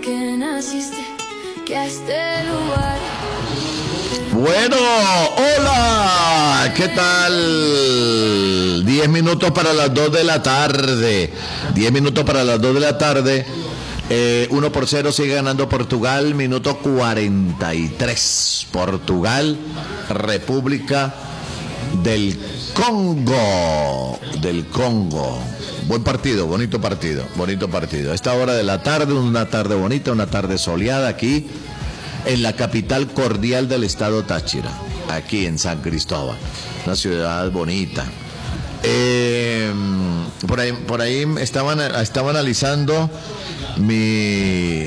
que naciste, que a este lugar. Bueno, hola, ¿qué tal? 10 minutos para las 2 de la tarde. 10 minutos para las 2 de la tarde. 1-0 sigue ganando Portugal, minuto 43. Portugal, República del Congo. Buen partido, bonito partido. A esta hora de la tarde, una tarde bonita, una tarde soleada aquí en la capital cordial del estado Táchira, aquí en San Cristóbal, una ciudad bonita. Por ahí estaba analizando mi